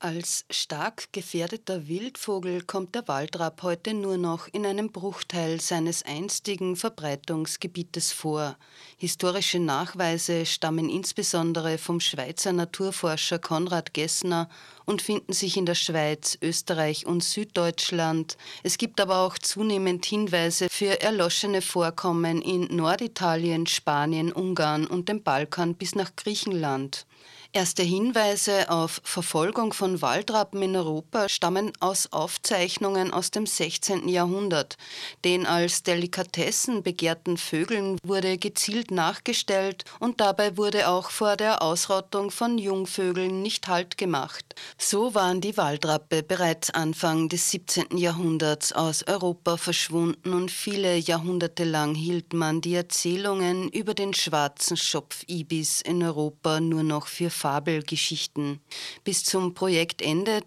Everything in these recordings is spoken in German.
Als stark gefährdeter Wildvogel kommt der Waldrapp heute nur noch in einem Bruchteil seines einstigen Verbreitungsgebietes vor. Historische Nachweise stammen insbesondere vom Schweizer Naturforscher Konrad Gessner und finden sich in der Schweiz, Österreich und Süddeutschland. Es gibt aber auch zunehmend Hinweise für erloschene Vorkommen in Norditalien, Spanien, Ungarn und dem Balkan bis nach Griechenland. Erste Hinweise auf Verfolgung von Waldrappen in Europa stammen aus Aufzeichnungen aus dem 16. Jahrhundert. Den als Delikatessen begehrten Vögeln wurde gezielt nachgestellt und dabei wurde auch vor der Ausrottung von Jungvögeln nicht Halt gemacht. So waren die Waldrappe bereits Anfang des 17. Jahrhunderts aus Europa verschwunden und viele Jahrhunderte lang hielt man die Erzählungen über den schwarzen Schopfibis in Europa nur noch für Fabelgeschichten. Bis zum Projektende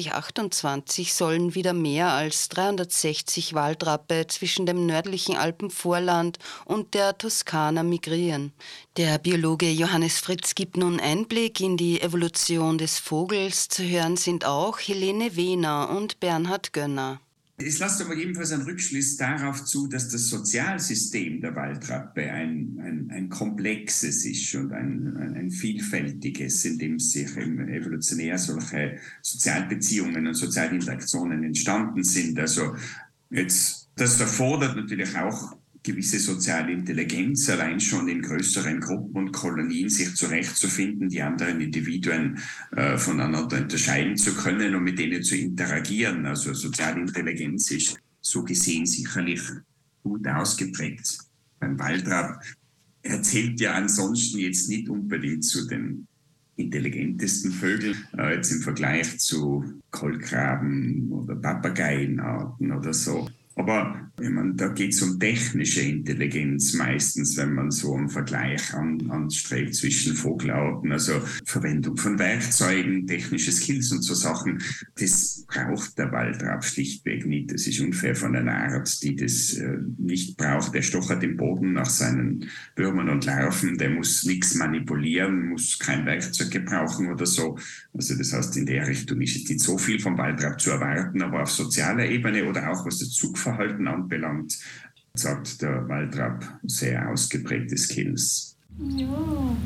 2028 sollen wieder mehr als 360 Waldrappe zwischen dem nördlichen Alpenvorland und der Toskana migrieren. Der Biologe Johannes Fritz gibt nun Einblick in die Evolution des Vogels. Zu hören sind auch Helene Wehner und Bernhard Gönner. Es lässt aber jedenfalls einen Rückschluss darauf zu, dass das Sozialsystem der Waldrappe ein komplexes ist und ein vielfältiges, in dem sich evolutionär solche Sozialbeziehungen und Sozialinteraktionen entstanden sind. Also jetzt, das erfordert natürlich auch gewisse soziale Intelligenz, allein schon in größeren Gruppen und Kolonien sich zurechtzufinden, die anderen Individuen voneinander unterscheiden zu können und mit denen zu interagieren. Also soziale Intelligenz ist so gesehen sicherlich gut ausgeprägt. Beim Waldrapp erzählt ja ansonsten jetzt nicht unbedingt zu den intelligentesten Vögeln, jetzt im Vergleich zu Kolkraben oder Papageienarten oder so. Aber da geht es um technische Intelligenz meistens, wenn man so einen Vergleich anstrebt zwischen Vogelarten, also Verwendung von Werkzeugen, technische Skills und so Sachen. Das braucht der Waldrapp schlichtweg nicht. Das ist unfair von einer Art, die das nicht braucht. Der stochert im Boden nach seinen Würmern und Larven, der muss nichts manipulieren, muss kein Werkzeug gebrauchen oder so. Also das heißt, in der Richtung ist es nicht so viel vom Waldrapp zu erwarten, aber auf sozialer Ebene oder auch was das Zugverhalten anbelangt, sagt der Waldrapp sehr ausgeprägte Skills. Ja.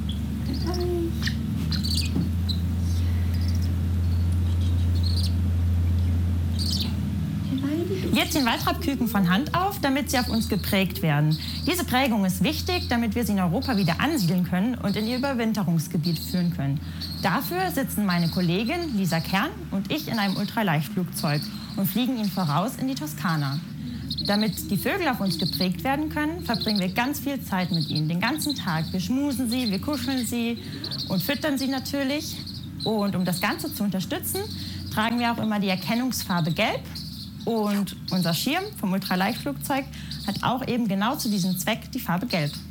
Wir ziehen Waldrappküken von Hand auf, damit sie auf uns geprägt werden. Diese Prägung ist wichtig, damit wir sie in Europa wieder ansiedeln können und in ihr Überwinterungsgebiet führen können. Dafür sitzen meine Kollegin Lisa Kern und ich in einem Ultraleichtflugzeug und fliegen ihnen voraus in die Toskana. Damit die Vögel auf uns geprägt werden können, verbringen wir ganz viel Zeit mit ihnen, den ganzen Tag. Wir schmusen sie, wir kuscheln sie und füttern sie natürlich. Und um das Ganze zu unterstützen, tragen wir auch immer die Erkennungsfarbe Gelb. Und unser Schirm vom Ultraleichtflugzeug hat auch eben genau zu diesem Zweck die Farbe Gelb.